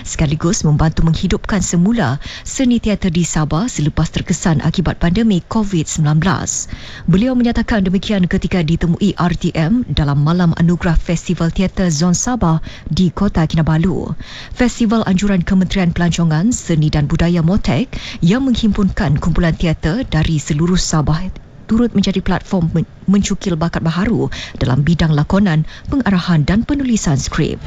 sekaligus membantu menghidupkan semula seni teater di Sabah selepas terkesan akibat pandemik COVID-19. Beliau menyatakan demikian ketika ditemui RTM dalam Malam Anugerah Festival Teater Zon Sabah di Kota Kinabalu. Festival anjuran Kementerian Pelancongan, Seni dan Budaya MOTEK yang menghimpunkan kumpulan teater dari seluruh Sabah turut menjadi platform mencukil bakat baharu dalam bidang lakonan, pengarahan dan penulisan skrip.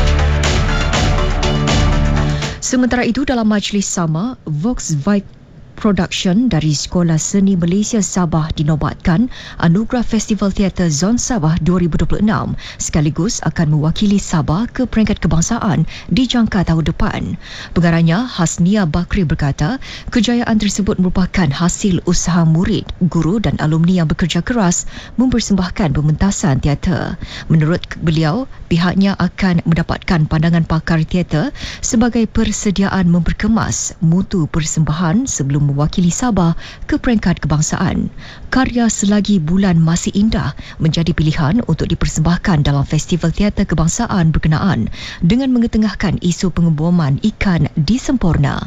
Sementara itu, dalam majlis sama, Vox Vibe Production dari Sekolah Seni Malaysia Sabah dinobatkan Anugerah Festival Teater Zon Sabah 2026 sekaligus akan mewakili Sabah ke peringkat kebangsaan di jangka tahun depan. Pengarahnya Hasnia Bakri berkata, kejayaan tersebut merupakan hasil usaha murid, guru dan alumni yang bekerja keras mempersembahkan pementasan teater. Menurut beliau, pihaknya akan mendapatkan pandangan pakar teater sebagai persediaan memperkemas mutu persembahan sebelum mewakili Sabah ke peringkat kebangsaan. Karya Selagi Bulan Masih Indah menjadi pilihan untuk dipersembahkan dalam festival teater kebangsaan berkenaan dengan mengetengahkan isu pengeboman ikan di Semporna.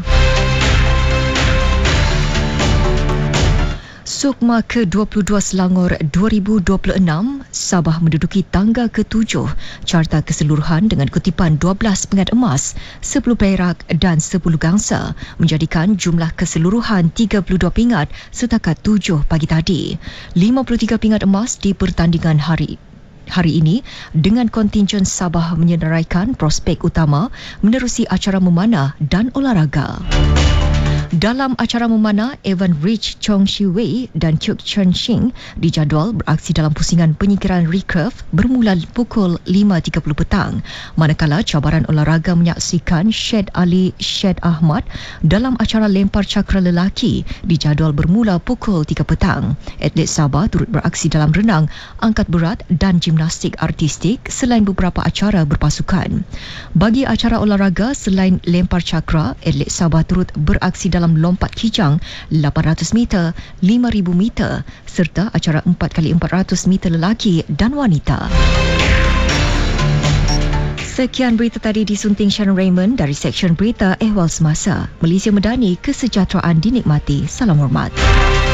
Sukma ke-22 Selangor 2026, Sabah menduduki tangga ke-7 carta keseluruhan dengan kutipan 12 pingat emas, 10 perak dan 10 gangsa, menjadikan jumlah keseluruhan 32 pingat setakat 7 pagi tadi. 53 pingat emas di pertandingan hari ini dengan kontingen Sabah menyenaraikan prospek utama menerusi acara memanah dan olahraga. Dalam acara memanah, Evan Rich Chong Shi Wei dan Kyuk Chen Shing dijadual beraksi dalam pusingan penyingkiran recurve bermula pukul 5.30 petang. Manakala cabaran olahraga menyaksikan Syed Ali Syed Ahmad dalam acara lempar cakra lelaki dijadual bermula pukul 3 petang. Atlet Sabah turut beraksi dalam renang, angkat berat dan gimnastik artistik selain beberapa acara berpasukan. Bagi acara olahraga selain lempar cakra, atlet Sabah turut beraksi dalam lompat kijang 800 meter, 5,000 meter serta acara 4x400 meter lelaki dan wanita. Sekian berita tadi disunting Sharon Raymond dari Seksyen Berita Ehwal Semasa. Malaysia Madani, kesejahteraan dinikmati. Salam hormat.